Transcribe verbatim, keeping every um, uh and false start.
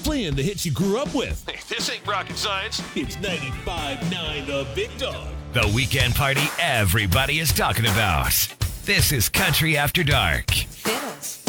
playing the hits you grew up with. Hey, this ain't rocket science. It's ninety-five point nine The Big Dog. The weekend party everybody is talking about. This is Country After Dark. Fiddles.